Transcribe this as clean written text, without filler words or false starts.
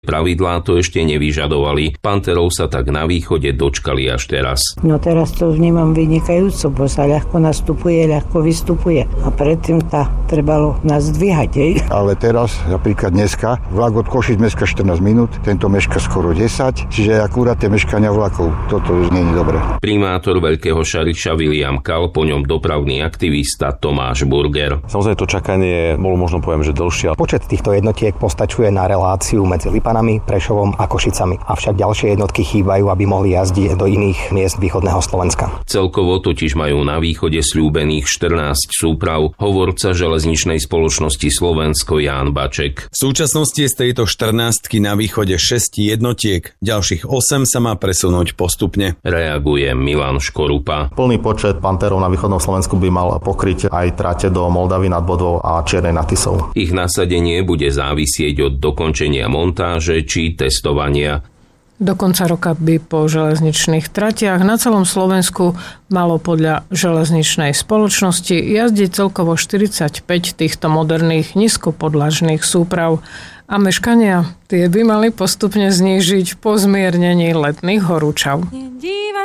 Pravidlá to ešte nevyžadovali. Panterov sa tak na východe dočkali až teraz. No teraz to vnímam vynikajúco, bo sa ľahko nastupuje, ľahko vystupuje. A predtým trebalo nás dvíhať. Ale teraz, napríklad dneska, vlak od Košic meška 14 minút, tento meška skoro 10, čiže akurát tie meškania vlakov. Toto už nie je dobré. Primátor Veľkého Šariša William Kal, po ňom dopravný aktivista Tomáš Burger. Samozrejme to čakanie bolo možno poviem, že dlhšie. Počet týchto jednotiek postačuje na reláciu medzi Lipanami, Prešovom a Košicami. Avšak ďalšie jednotky chýbajú, aby mohli jazdiť do iných miest východného Slovenska. Celkovo totiž majú na východe sľúbených 14 súprav, hovorca železničnej spoločnosti Slovensko Ján Baček. V súčasnosti je z tejto 14 na východe 6 jednotiek, ďalších 8 sa má presunúť postupne. Reaguje Milan Škorupa. Plný počet Panterov na východnom Slovensku by mal pokryť aj trate do Moldavy nad Bodvou a Čiernej nad Tisou. Ich nasadenie bude závisieť od dokončenia montáže či testovania. Do konca roka by po železničných tratiach na celom Slovensku malo podľa železničnej spoločnosti jazdiť celkovo 45 týchto moderných nízkopodlažných súprav a meškania tie by mali postupne znížiť po zmiernení letných horúčav.